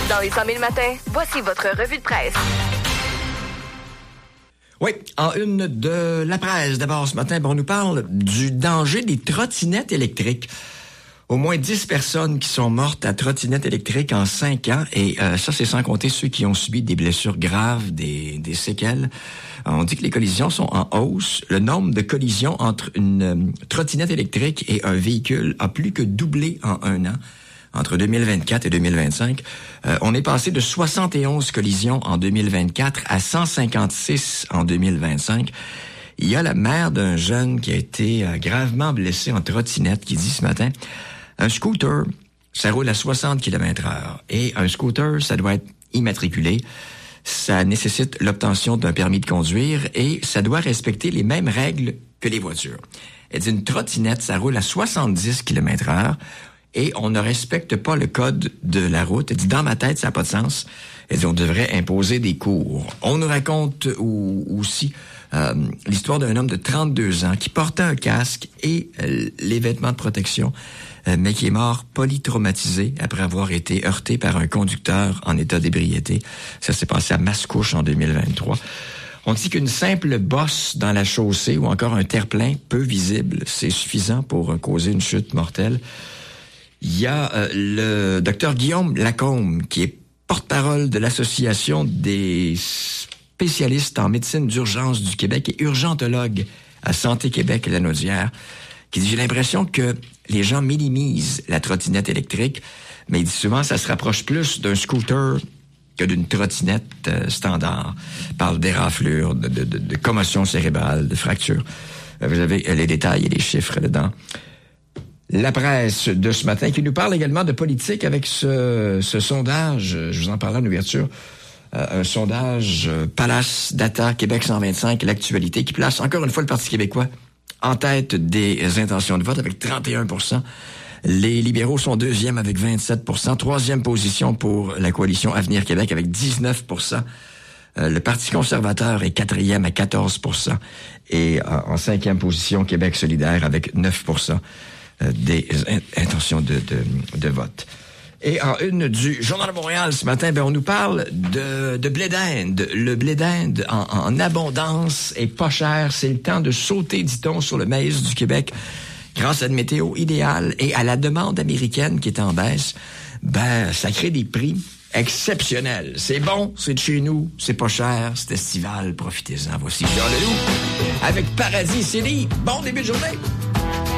Dans les 100 000 matins, voici votre revue de presse. Oui, en une de la presse. D'abord, ce matin, on nous parle du danger des trottinettes électriques. Au moins 10 personnes qui sont mortes à trottinettes électriques en 5 ans. Et ça, c'est sans compter ceux qui ont subi des blessures graves, des séquelles. On dit que les collisions sont en hausse. Le nombre de collisions entre une trottinette électrique et un véhicule a plus que doublé en un an. Entre 2024 et 2025, on est passé de 71 collisions en 2024 à 156 en 2025. Il y a la mère d'un jeune qui a été gravement blessé en trottinette qui dit ce matin, un scooter, ça roule à 60 km/h. Et un scooter, ça doit être immatriculé. Ça nécessite l'obtention d'un permis de conduire et ça doit respecter les mêmes règles que les voitures. Elle dit une trottinette, ça roule à 70 km/h. Et on ne respecte pas le code de la route. Elle dit, dans ma tête, ça n'a pas de sens. Elle dit, on devrait imposer des cours. On nous raconte aussi l'histoire d'un homme de 32 ans qui portait un casque et les vêtements de protection, mais qui est mort polytraumatisé après avoir été heurté par un conducteur en état d'ébriété. Ça s'est passé à Mascouche en 2023. On dit qu'une simple bosse dans la chaussée ou encore un terre-plein peu visible, c'est suffisant pour causer une chute mortelle. Il y a le docteur Guillaume Lacombe, qui est porte-parole de l'Association des spécialistes en médecine d'urgence du Québec et urgentologue à Santé Québec Lanaudière, qui dit « J'ai l'impression que les gens minimisent la trottinette électrique, mais il dit souvent ça se rapproche plus d'un scooter que d'une trottinette standard. » Il parle d'éraflures, de commotion cérébrale, de fractures. Vous avez les détails et les chiffres dedans. La presse de ce matin qui nous parle également de politique avec ce sondage, je vous en parlais en ouverture, un sondage Palace Data Québec 125, l'actualité, qui place encore une fois le Parti québécois en tête des intentions de vote avec 31%. Les libéraux sont deuxième avec 27%, troisième position pour la coalition Avenir Québec avec 19%. Le Parti conservateur est quatrième à 14%. Et en cinquième position, Québec solidaire avec 9%. Des intentions de vote. Et en une du Journal de Montréal ce matin, on nous parle de blé d'Inde. Le blé d'Inde en abondance et pas cher. C'est le temps de sauter, dit-on, sur le maïs du Québec grâce à une météo idéale et à la demande américaine qui est en baisse. Ça crée des prix exceptionnels. C'est bon, c'est de chez nous, c'est pas cher, c'est estival, profitez-en. Voici Jean Leloup avec Paradis City. Bon début de journée!